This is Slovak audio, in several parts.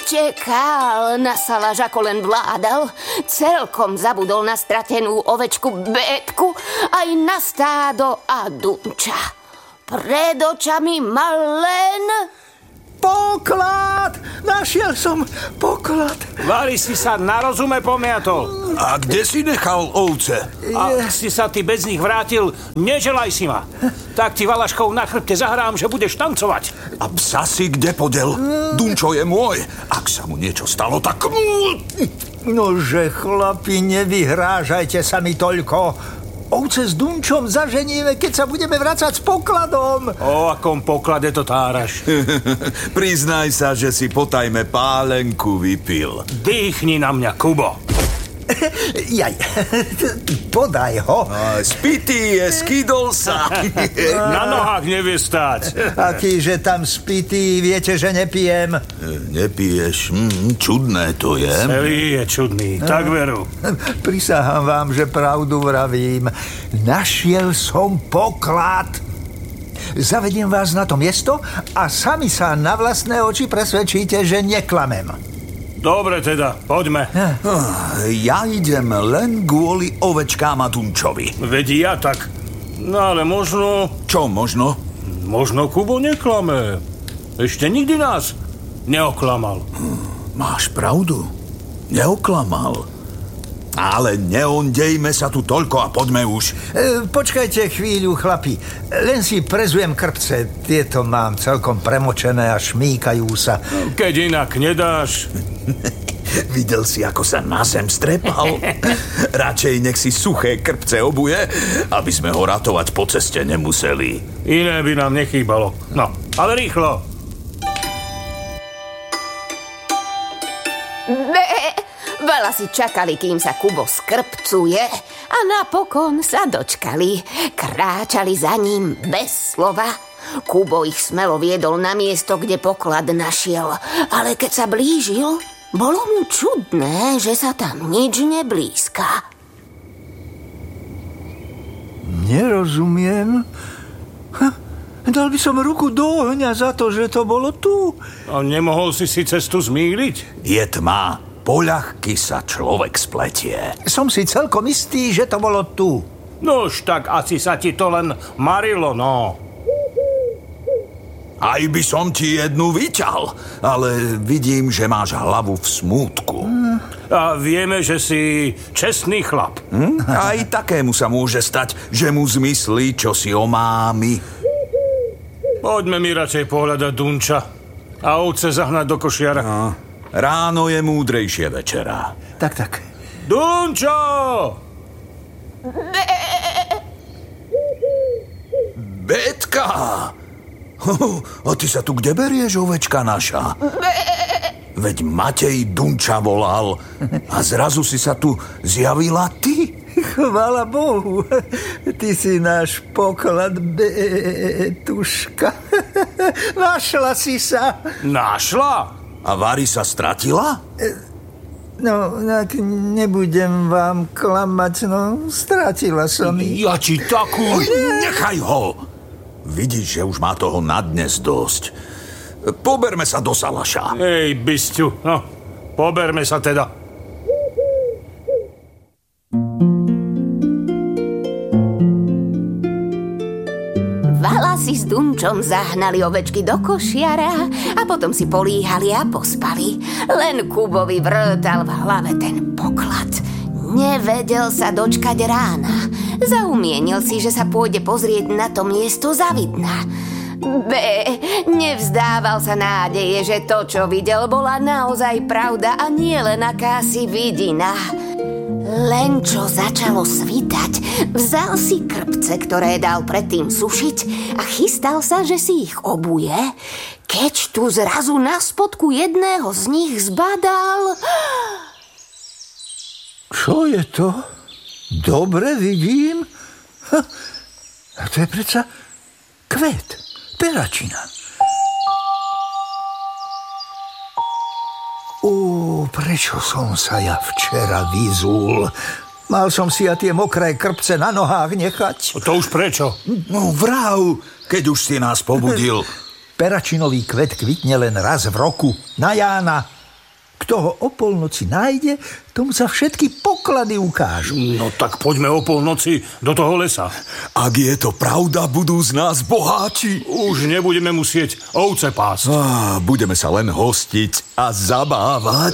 utekal na salaž, ako len vládal. Celkom zabudol na stratenú ovečku Bétku, aj na stádo a Dunča. Pred očami mal len... Poklad! Našiel som poklad. Vali si sa na rozume pomiatol. A kde si nechal ovce? A si sa ty bez nich vrátil, neželaj si ma. Tak ti valaškou na chrbte zahrám, že budeš tancovať. A psa si kde podel? Dunčo je môj. Ak sa mu niečo stalo, tak... Nože, chlapi, nevyhrážajte sa mi toľko. Ovce s Dunčom zaženíme, keď sa budeme vracať s pokladom. O akom poklade to táraš? Priznaj sa, že si potajme pálenku vypil. Dýchni na mňa, Kubo. Jaj, podaj ho. Spitý je, skydol sa. Na nohách nevie stáť. Akýže tam spitý, viete, že nepijem. Nepiješ? Čudné to je. Celý je čudný, tak veru. Prisahám vám, že pravdu vravím. Našiel som poklad. Zavediem vás na to miesto a sami sa na vlastné oči presvedčíte, že neklamem. Dobre teda, poďme. Ja idem len kvôli ovečkám a Dunčovi. Veď ja tak. No ale možno... Čo možno? Možno Kubo neklame. Ešte nikdy nás neoklamal. Máš pravdu. Neoklamal. Ale neondejme sa tu toľko a poďme už. Počkajte chvíľu, chlapi. Len si prezujem krpce. Tieto mám celkom premočené a šmýkajú sa. Keď inak nedáš... Videl si, ako sa na zem strepal? Radšej nech si suché krpce obuje, aby sme ho ratovať po ceste nemuseli. Iné by nám nechýbalo. No, ale rýchlo. Veľa si čakali, kým sa Kubo skrpcuje a napokon sa dočkali. Kráčali za ním bez slova. Kubo ich smelo viedol na miesto, kde poklad našiel. Ale keď sa blížil, bolo mu čudné, že sa tam nič neblízka. Nerozumiem. Dal by som ruku do ohňa za to, že to bolo tu. A nemohol si cestu zmýliť? Je tma. Poľahky sa človek spletie. Som si celkom istý, že to bolo tu. Nož, tak asi sa ti to len marilo, no. Aj by som ti jednu vyťal, ale vidím, že máš hlavu v smútku. A vieme, že si čestný chlap. Aj takému sa môže stať, že mu zmyslí, čo si omámi. Poďme mi radšej pohľadať Dunča a ovce zahnať do košiara. Ráno je múdrejšie večera. Tak. Dunčo! Bétka! A ty sa tu kde berieš, ovečka naša? Veď Matej Dunča volal a zrazu si sa tu zjavila ty? Chvála Bohu, ty si náš poklad, Bétuška. Našla si sa. Našla? A Vary sa stratila? No, nebudem vám klamať, no, stratila som ich. Ja ti takú... Nechaj ho! Vidíš, že už má toho na dnes dosť. Poberme sa do salaša. Ej, bysťu, no, poberme sa teda. Valasi s Dunčom zahnali ovečky do košiara a potom si políhali a pospali. Len Kubovi vrtal v hlave ten poklad. Nevedel sa dočkať rána. Zaumienil si, že sa pôjde pozrieť na to miesto za Vidna. Nevzdával sa nádeje, že to, čo videl, bola naozaj pravda a nie len akási vidina. Len čo začalo svítať, vzal si krpce, ktoré dal predtým sušiť a chystal sa, že si ich obuje, keď tu zrazu na spodku jedného z nich zbadal... Čo je to? Dobre vidím. A to je predsa kvet, peračina. Prečo som sa ja včera vyzul? Mal som si ja tie mokré krpce na nohách nechať. To už prečo? No vrav, keď už si nás pobudil. Peračinový kvet kvitne len raz v roku, na Jána. Kto ho o polnoci nájde, tomu sa všetky poklady ukážu. No tak poďme o polnoci do toho lesa. Ak je to pravda, budú z nás boháči. Už nebudeme musieť ovce pásť. Budeme sa len hostiť a zabávať.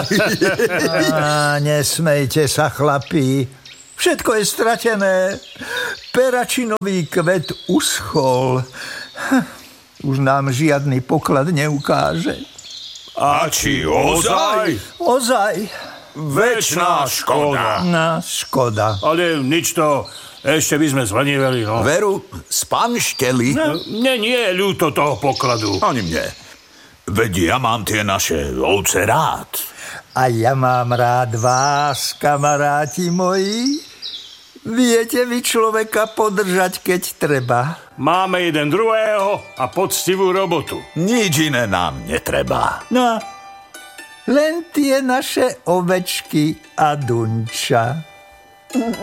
Nesmejte sa, chlapí. Všetko je stratené. Peračinový kvet uschol. Už nám žiadny poklad neukáže. A či ozaj? Ozaj. Večná škoda. Škoda. Ale nič to, ešte by sme zleniveli, no. Veru, spanšteli. Mne nie je ľúto toho pokladu. Ani mne. Veď ja mám tie naše ovce rád. A ja mám rád vás, kamaráti moji. Viete vy človeka podržať, keď treba. Máme jeden druhého a poctivú robotu. Nič iné nám netreba. No, len tie naše ovečky a Dunča.